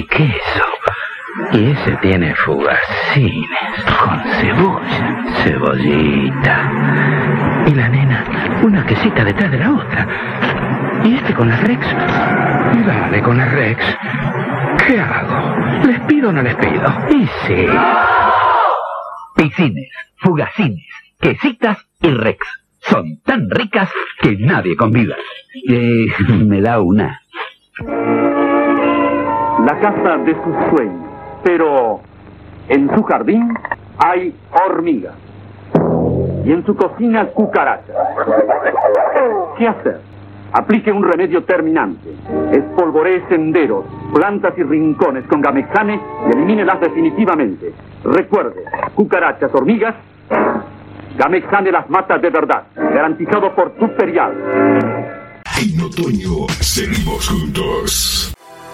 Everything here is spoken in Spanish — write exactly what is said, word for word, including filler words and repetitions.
queso. Y ese tiene fugacines con cebolla, cebollita. Y la nena, una quesita detrás de la otra. Y este con la Rex. Y dale con la Rex. ¿Qué hago? ¿Les pido o no les pido? Y sí. Piscines, fugacines, quesitas y Rex. Son tan ricas que nadie convida. Eh, me da una. La casa de sus sueños. Pero en su jardín hay hormigas. Y en su cocina cucarachas. ¿Qué hacer? Aplique un remedio terminante. Espolvoree senderos, plantas y rincones con Gamexane y elimínelas definitivamente. Recuerde, cucarachas, hormigas, Gamexane las mata de verdad. Garantizado por Superial. En otoño seguimos juntos.